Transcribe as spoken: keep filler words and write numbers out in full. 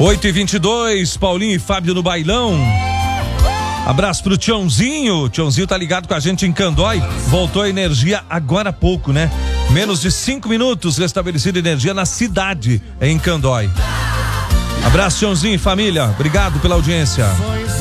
oito e vinte e dois, Paulinho e Fábio no bailão. Abraço pro Tiãozinho. Tiãozinho tá ligado com a gente em Candói. Voltou a energia agora há pouco, né? Menos de cinco minutos restabelecida energia na cidade, em Candói. Abraço, Tiãozinho e família. Obrigado pela audiência.